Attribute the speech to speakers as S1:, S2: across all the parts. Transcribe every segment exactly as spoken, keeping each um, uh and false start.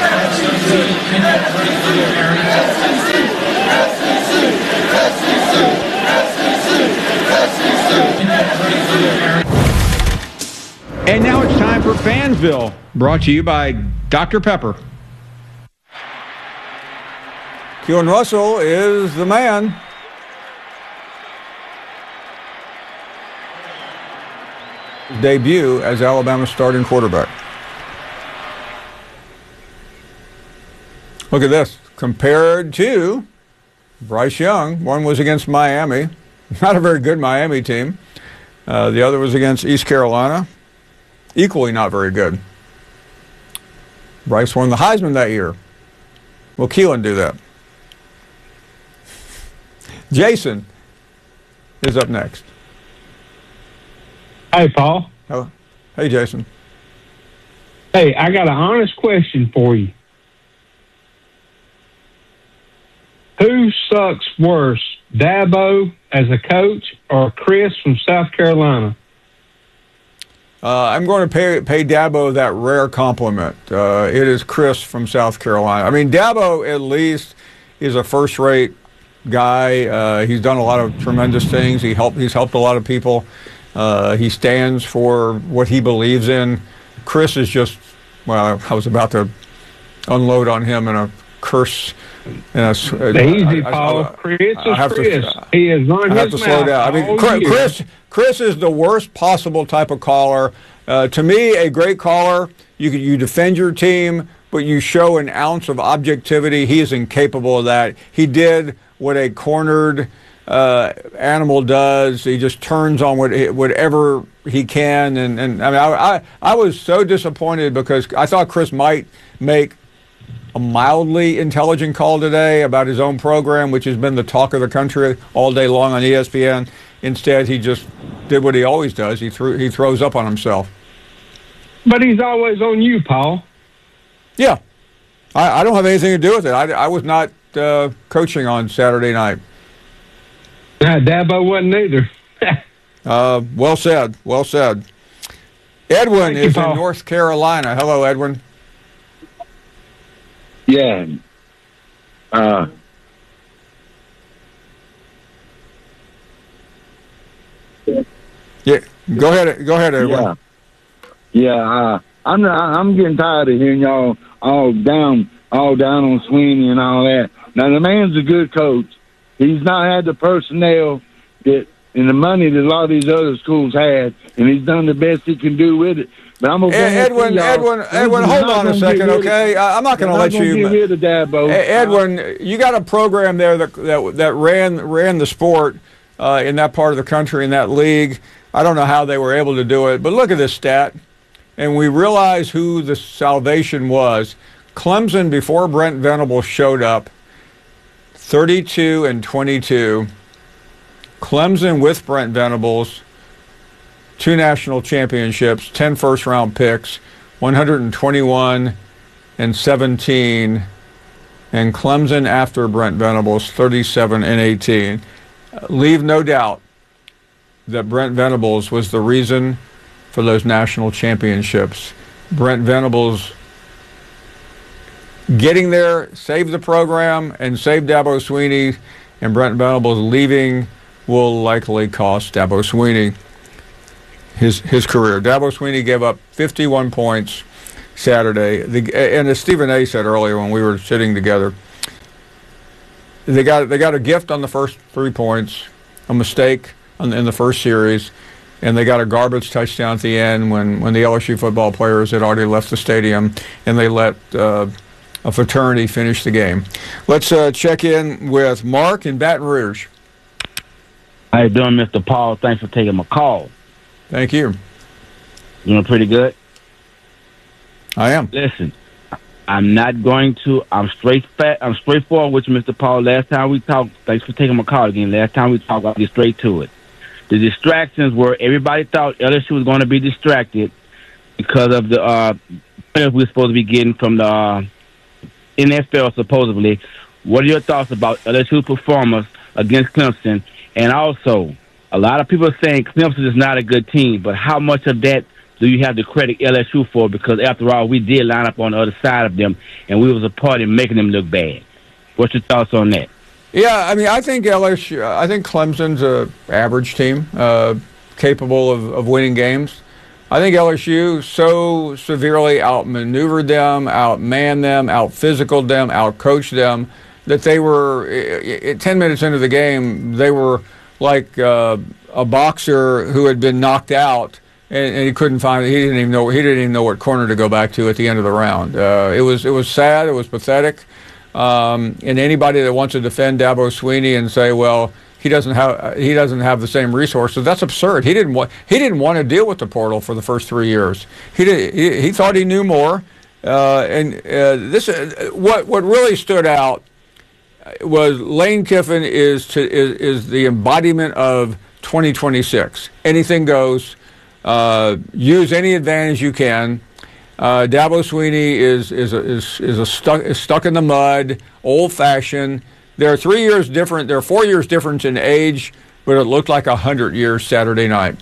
S1: And now it's time for Fansville, brought to you by Doctor Pepper.
S2: Keelan Russell is the man. Debut as Alabama's starting quarterback. Look at this. Compared to Bryce Young, one was against Miami. Not a very good Miami team. Uh, the other was against East Carolina. Equally not very good. Bryce won the Heisman that year. Will Keelan do that? Jason is up next.
S3: Hey, Paul.
S2: Oh, hey, Jason.
S3: Hey, I got an honest question for you. Who sucks worse, Dabo as a coach or Chris from South Carolina?
S2: Uh, I'm going to pay, pay Dabo that rare compliment. Uh, it is Chris from South Carolina. I mean, Dabo at least is a first-rate guy. Uh, he's done a lot of tremendous things. He helped. He's helped a lot of people. Uh, he stands for what he believes in. Chris is just, well, I was about to unload on him in a curse. In a,
S3: Easy, I, Paul. I, I, Chris is Chris. To, he has learned
S2: I have
S3: his
S2: to slow down. I mean, Chris, Chris, Chris is the worst possible type of caller. Uh, to me, a great caller, you you defend your team, but you show an ounce of objectivity. He is incapable of that. He did what a cornered uh, animal does. He just turns on what, whatever he can. And, and I mean, I, I, I was so disappointed because I thought Chris might make a mildly intelligent call today about his own program, which has been the talk of the country all day long on E S P N. Instead, he just did what he always does. He threw, he throws up on himself.
S3: But he's always on you, Paul.
S2: Yeah. I, I don't have anything to do with it. I, I was not uh, coaching on Saturday night.
S3: Nah, Dabo wasn't either.
S2: uh, well said. Well said. Edwin
S3: Thank
S2: is
S3: you,
S2: in North Carolina. Hello, Edwin.
S4: Yeah. Uh,
S2: yeah. Go ahead. Go ahead, Edwin.
S4: Yeah. Yeah. Uh, I'm not, I'm getting tired of hearing y'all all down, all down on Sweeney and all that. Now the man's a good coach. He's not had the personnel that and the money that a lot of these other schools had, and he's done the best he can do with it. But I'm gonna
S2: Edwin, Edwin, Edwin, hold on a second, okay? I'm not going to let you.
S4: Get rid of Dabo.
S2: Edwin, you got a program there that that, that ran ran the sport uh, in that part of the country, in that league. I don't know how they were able to do it, but look at this stat, and we realize who the salvation was. Clemson, before Brent Venables showed up, thirty-two and twenty-two. Clemson with Brent Venables, two national championships, ten first-round picks, one hundred twenty-one and seventeen, and Clemson after Brent Venables, thirty-seven and eighteen. Uh, leave no doubt that Brent Venables was the reason for those national championships. Brent Venables getting there saved the program and saved Dabo Swinney, and Brent Venables leaving will likely cost Dabo Swinney his his career. Dabo Swinney gave up fifty-one points Saturday. The, and as Stephen A. said earlier when we were sitting together, they got they got a gift on the first three points, a mistake on, in the first series, and they got a garbage touchdown at the end when, when the L S U football players had already left the stadium, and they let uh, a fraternity finish the game. Let's uh, check in with Mark in Baton Rouge.
S5: How you doing, Mister Paul? Thanks for taking my call.
S2: Thank you.
S5: Doing pretty good?
S2: I am.
S5: Listen, I'm not going to, I'm straight fat, I'm straightforward with you, Mister Paul. Last time we talked, thanks for taking my call again. Last time we talked, I'll get straight to it. The distractions were everybody thought L S U was going to be distracted because of the uh, we were supposed to be getting from the uh, N F L, supposedly. What are your thoughts about L S U performance against Clemson? And also, a lot of people are saying Clemson is not a good team, but how much of that do you have to credit L S U for? Because after all, we did line up on the other side of them, and we was a part in making them look bad. What's your thoughts on that?
S2: Yeah, I mean, I think L S U, I think Clemson's a average team, uh, capable of, of winning games. I think L S U so severely outmaneuvered them, outmanned them, out-physicaled them, out-coached them, that they were, I- I- ten minutes into the game, they were like uh, a boxer who had been knocked out, and, and he couldn't find, he didn't even know, he didn't even know what corner to go back to at the end of the round. Uh, it was, it was sad, it was pathetic. Um, and anybody that wants to defend Dabo Swinney and say, well, he doesn't have he doesn't have the same resources, that's absurd. He didn't want he didn't want to deal with the portal for the first three years. He did, he, he thought he knew more. Uh, and uh, this uh, what what really stood out was Lane Kiffin is to is, is the embodiment of twenty twenty-six. Anything goes. Uh, use any advantage you can. Uh, Dabo Swinney is is a, is is a stuck is stuck in the mud, old-fashioned. There are three years different. There are four years difference in age, but it looked like a hundred years Saturday night.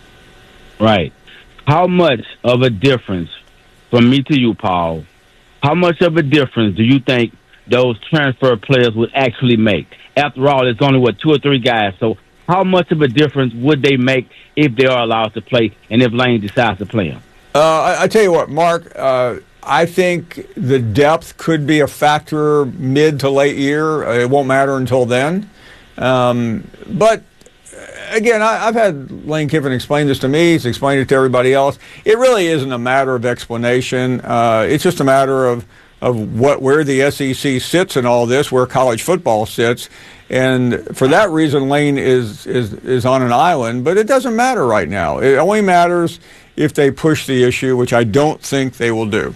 S5: Right. How much of a difference, from me to you, Paul? How much of a difference do you think those transfer players would actually make? After all, it's only what two or three guys. So, how much of a difference would they make if they are allowed to play, and if Lane decides to play them?
S2: Uh, I, I tell you what, Mark, uh, I think the depth could be a factor mid to late year. Uh, it won't matter until then. Um, but, again, I, I've had Lane Kiffin explain this to me. He's explained it to everybody else. It really isn't a matter of explanation. Uh, it's just a matter of, of what where the S E C sits in all this, where college football sits. And for that reason, Lane is, is, is on an island. But it doesn't matter right now. It only matters if they push the issue, which I don't think they will do.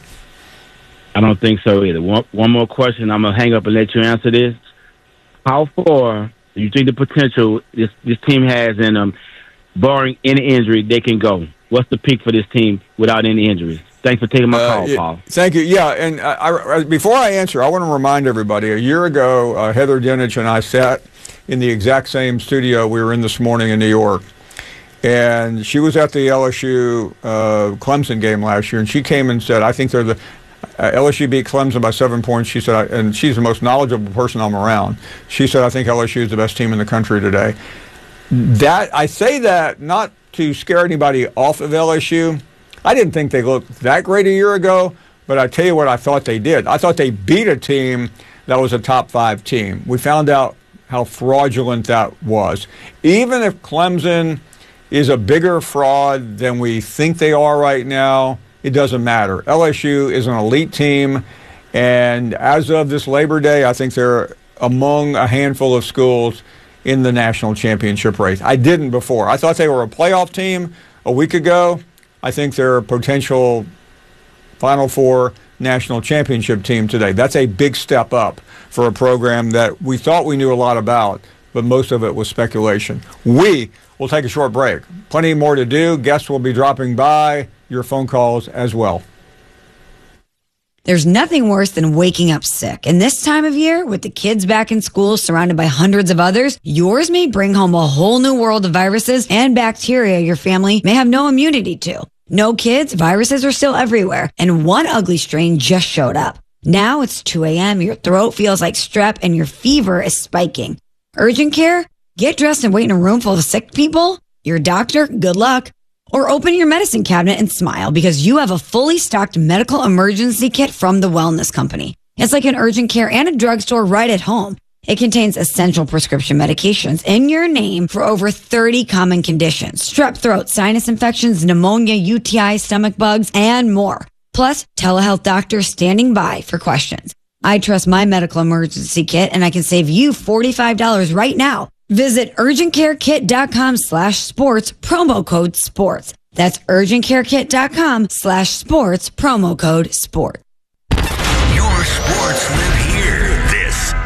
S5: I don't think so either. One, one more question. I'm going to hang up and let you answer this. How far do you think the potential this, this team has in them, barring any injury, they can go? What's the peak for this team without any injuries? Thanks for taking my
S2: uh,
S5: call,
S2: yeah,
S5: Paul.
S2: Thank you. Yeah, and I, I, before I answer, I want to remind everybody, a year ago, uh, Heather Dinich and I sat in the exact same studio we were in this morning in New York. And she was at the L S U uh, Clemson game last year, and she came and said, I think they're the uh, L S U beat Clemson by seven points. She said, I, and she's the most knowledgeable person I'm around. She said, I think L S U is the best team in the country today. That I say that not to scare anybody off of L S U. I didn't think they looked that great a year ago, but I tell you what I thought they did. I thought they beat a team that was a top five team. We found out how fraudulent that was. Even if Clemson is a bigger fraud than we think they are right now, it doesn't matter. L S U is an elite team, and as of this Labor Day, I think they're among a handful of schools in the national championship race. I didn't before. I thought they were a playoff team a week ago. I think they're a potential Final Four national championship team today. That's a big step up for a program that we thought we knew a lot about, but most of it was speculation. We will take a short break. Plenty more to do. Guests will be dropping by. Your phone calls as well.
S6: There's nothing worse than waking up sick. And this time of year, with the kids back in school surrounded by hundreds of others, yours may bring home a whole new world of viruses and bacteria your family may have no immunity to. No kids, viruses are still everywhere, and one ugly strain just showed up. Now it's two a.m., your throat feels like strep, and your fever is spiking. Urgent care? Get dressed and wait in a room full of sick people? Your doctor? Good luck. Or open your medicine cabinet and smile because you have a fully stocked medical emergency kit from the Wellness Company. It's like an urgent care and a drugstore right at home. It contains essential prescription medications in your name for over thirty common conditions. Strep throat, sinus infections, pneumonia, U T I, stomach bugs, and more. Plus, telehealth doctors standing by for questions. I trust my medical emergency kit, and I can save you forty-five dollars right now. Visit urgentcarekit.com slash sports, promo code sports. That's urgentcarekit.com slash sports, promo code sport.
S7: Your sports live here. This is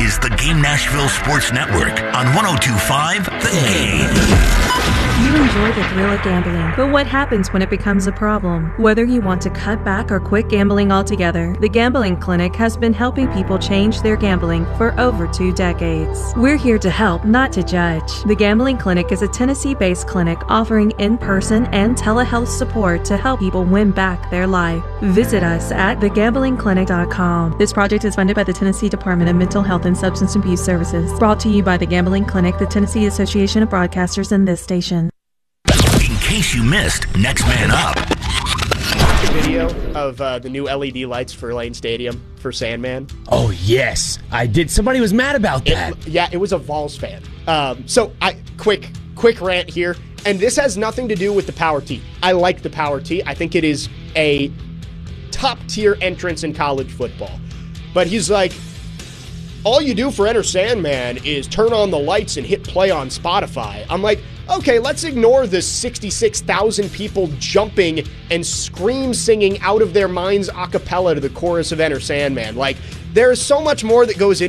S7: is the Game Nashville Sports Network on one oh two point five The Game.
S8: You enjoy the thrill of gambling, but what happens when it becomes a problem? Whether you want to cut back or quit gambling altogether, the Gambling Clinic has been helping people change their gambling for over two decades. We're here to help, not to judge. The Gambling Clinic is a Tennessee-based clinic offering in-person and telehealth support to help people win back their life. Visit us at the gambling clinic dot com. This project is funded by the Tennessee Department of Mental Health and Substance Abuse Services. Brought to you by the Gambling Clinic, the Tennessee Association of Broadcasters, and this station.
S7: In case you missed Next Man Up.
S9: Video of uh, the new L E D lights for Lane Stadium for Sandman.
S10: Oh, yes. I did. Somebody was mad about that.
S9: It, yeah, it was a Vols fan. Um, so, I quick, quick rant here. And this has nothing to do with the Power Tee. I like the Power Tee. I think it is a top-tier entrance in college football. But he's like, all you do for Enter Sandman is turn on the lights and hit play on Spotify. I'm like, okay, let's ignore the sixty-six thousand people jumping and scream singing out of their minds a cappella to the chorus of Enter Sandman. Like, there is so much more that goes into